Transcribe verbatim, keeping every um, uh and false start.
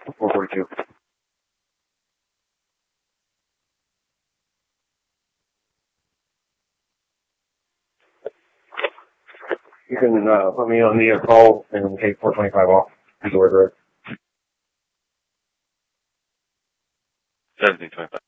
four forty-two. You can uh, put me on the call and take four twenty-five off. seventeen twenty-five.